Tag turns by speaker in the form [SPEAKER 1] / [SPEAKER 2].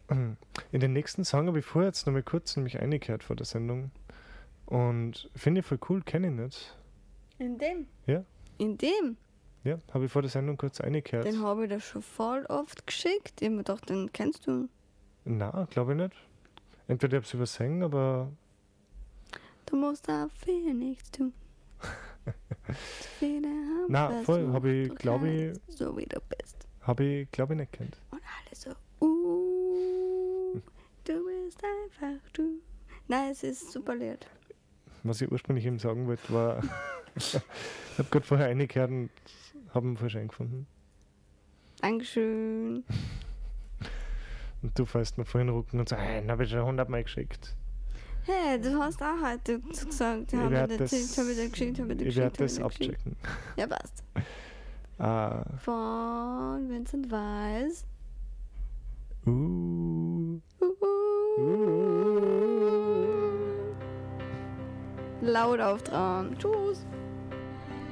[SPEAKER 1] In den nächsten Song habe ich vorher jetzt noch mal kurz nämlich eingekehrt vor der Sendung. Und finde ich voll cool, kenne ich nicht.
[SPEAKER 2] In dem?
[SPEAKER 1] Ja.
[SPEAKER 2] In dem?
[SPEAKER 1] Ja, habe ich vor der Sendung kurz eingekehrt.
[SPEAKER 2] Den habe ich dir schon voll oft geschickt. Ich habe mir gedacht, den kennst du.
[SPEAKER 1] Na, glaube ich nicht. Entweder habe ich es übersehen, aber...
[SPEAKER 2] Du musst dafür nichts tun. Viele haben
[SPEAKER 1] Na, voll, habe ich,
[SPEAKER 2] du
[SPEAKER 1] glaube ich...
[SPEAKER 2] kannst, so wie du bist.
[SPEAKER 1] Habe ich, glaube ich, nicht kennt.
[SPEAKER 2] Und alle so, du bist einfach du. Nein, es ist super Lied.
[SPEAKER 1] Was ich ursprünglich eben sagen wollte, war... ich habe gerade vorher eingekehrt und habe ihn voll schön gefunden.
[SPEAKER 2] Dankeschön.
[SPEAKER 1] Und du fällst mir vorhin rucken und so, den habe ich schon 100-mal geschickt.
[SPEAKER 2] Hey, du hast auch heute gesagt,
[SPEAKER 1] Ich werde das,
[SPEAKER 2] habe ich dir geschickt, habe ich dir
[SPEAKER 1] ich
[SPEAKER 2] geschickt.
[SPEAKER 1] werd das abchecken.
[SPEAKER 2] Ja, passt. Von Vincent Weiss. Laut auftragen. Tschüss.